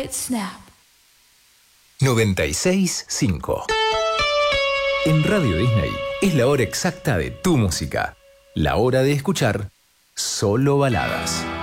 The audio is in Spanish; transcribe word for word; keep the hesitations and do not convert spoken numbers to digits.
right snap. noventa y seis punto cinco. En Radio Disney es la hora exacta de tu música. La hora de escuchar solo baladas.